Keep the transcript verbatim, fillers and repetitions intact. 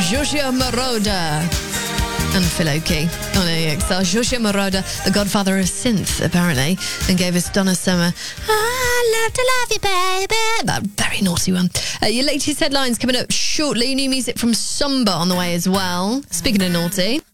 Giorgio Moroder and Phil Oakey on A X R. Giorgio Moroder, the godfather of synth, apparently, and gave us Donna Summer, I love to love you, baby. That very naughty one. Uh, your latest headlines coming up shortly. New music from Samba on the way as well. Speaking of naughty.